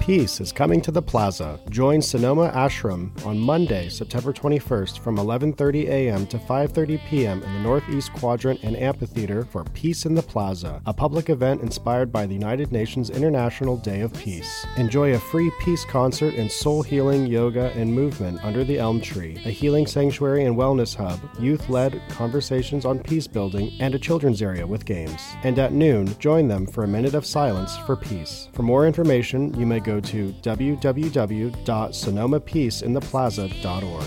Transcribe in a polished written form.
Peace is coming to the Plaza. Join Sonoma Ashram on Monday, September 21st from 11:30 a.m. to 5:30 p.m. in the Northeast Quadrant and Amphitheater for Peace in the Plaza, a public event inspired by the United Nations International Day of Peace. Enjoy a free peace concert and soul healing, yoga, and movement under the Elm Tree, a healing sanctuary and wellness hub, youth-led conversations on peace building, and a children's area with games. And at noon, join them for a minute of silence for peace. For more information, you may go to www.sonomapeaceintheplaza.org.